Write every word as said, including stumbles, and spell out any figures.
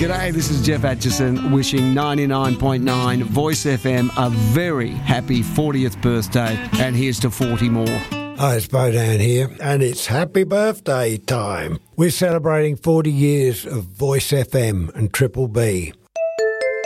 G'day, this is Jeff Atchison wishing ninety-nine point nine Voice F M a very happy fortieth birthday, and here's to forty more. Hi, it's Bodan here, and it's happy birthday time. We're celebrating forty years of Voice F M and Triple B.